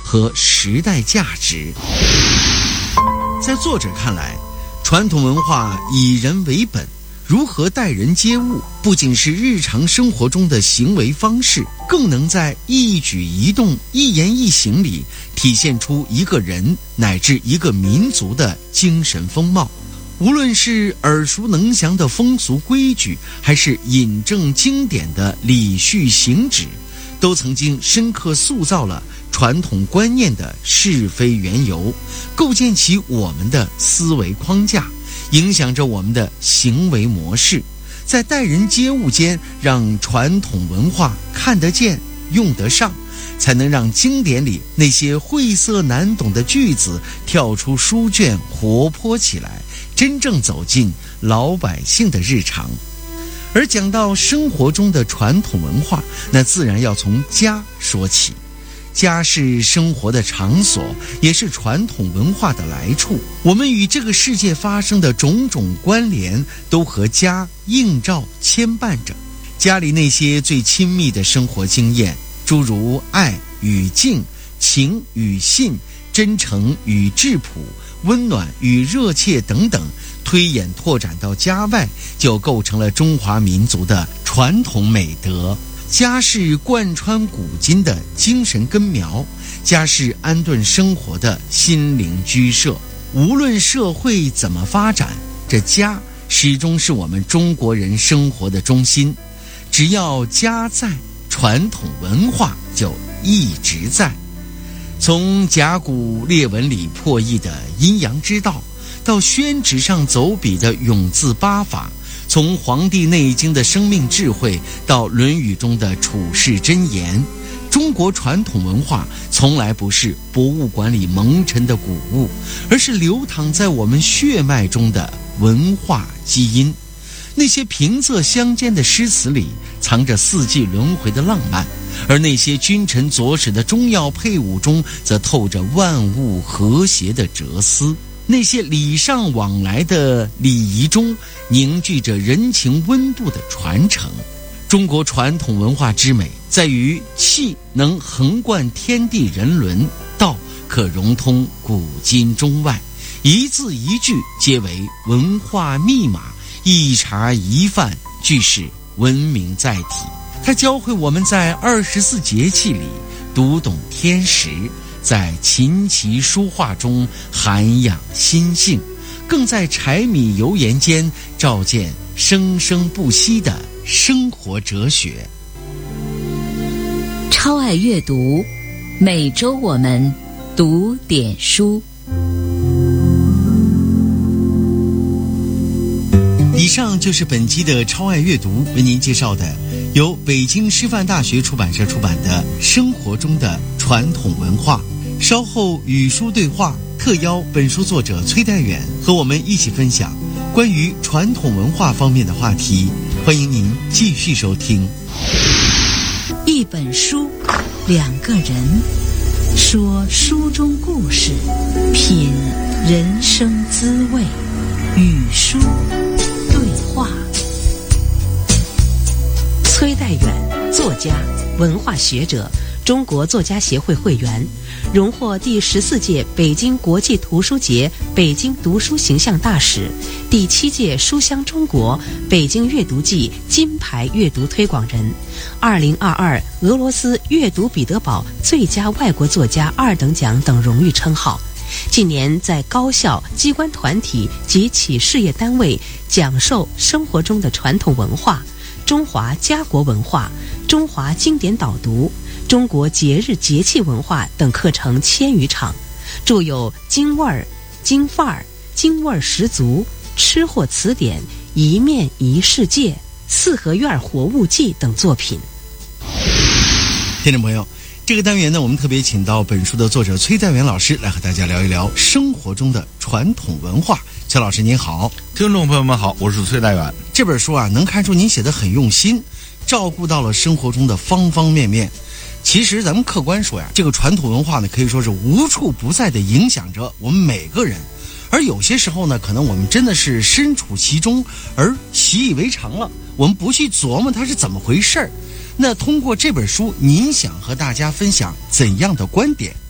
和时代价值。在作者看来，传统文化以人为本，如何待人接物，不仅是日常生活中的行为方式，更能在一举一动、一言一行里体现出一个人乃至一个民族的精神风貌。无论是耳熟能详的风俗规矩，还是引证经典的礼序行止，都曾经深刻塑造了传统观念的是非缘由，构建起我们的思维框架，影响着我们的行为模式，在待人接物间让传统文化看得见、用得上，才能让经典里那些晦涩难懂的句子跳出书卷，活泼起来，真正走进老百姓的日常。而讲到生活中的传统文化，那自然要从家说起。家是生活的场所，也是传统文化的来处。我们与这个世界发生的种种关联，都和家映照牵绊着。家里那些最亲密的生活经验，诸如爱与敬、情与信、真诚与质朴、温暖与热切等等，推演拓展到家外，就构成了中华民族的传统美德。家是贯穿古今的精神根苗，家是安顿生活的心灵居舍。无论社会怎么发展，这家始终是我们中国人生活的中心。只要家在，传统文化就一直在。从甲骨列文里破译的阴阳之道，到宣纸上走笔的永字八法，从《黄帝内经》的生命智慧到《论语》中的处世箴言，中国传统文化从来不是博物馆里蒙尘的古物，而是流淌在我们血脉中的文化基因。那些平仄相间的诗词里藏着四季轮回的浪漫，而那些君臣佐使的中药配伍中则透着万物和谐的哲思。那些礼尚往来的礼仪中凝聚着人情温度的传承。中国传统文化之美在于气能横贯天地人伦，道可融通古今中外，一字一句皆为文化密码，一茶一饭俱是文明载体。它教会我们在24节气里读懂天时，在琴棋书画中涵养心性，更在柴米油盐间照见生生不息的生活哲学。 超爱阅读，每周我们读点书。 以上就是本期的超爱阅读，为您介绍的由北京师范大学出版社出版的《生活中的传统文化》。稍后与书对话，特邀本书作者崔代远和我们一起分享关于传统文化方面的话题。欢迎您继续收听。 一本书，两个人，说书中故事，品人生滋味，与书对话。崔代远，作家、文化学者，中国作家协会会员，荣获第14届北京国际图书节北京读书形象大使，第7届书香中国北京阅读季金牌阅读推广人，2022俄罗斯阅读彼得堡最佳外国作家2等奖等荣誉称号。近年在高校、机关团体及企事业单位讲授生活中的传统文化、中华家国文化、中华经典导读、中国节日节气文化等课程1000余场，著有《京味儿》《京范儿》《京味儿十足》《吃货词典》《一面一世界》《四合院活物记》等作品。 听众朋友，这个单元呢，我们特别请到本书的作者崔代远老师来和大家聊一聊生活中的传统文化。崔老师您好。 听众朋友们好，我是崔代远。 这本书啊，能看出您写得很用心，照顾到了生活中的方方面面。其实咱们客观说呀，这个传统文化呢，可以说是无处不在地影响着我们每个人。而有些时候呢，可能我们真的是身处其中而习以为常了，我们不去琢磨它是怎么回事儿。那通过这本书，您想和大家分享怎样的观点？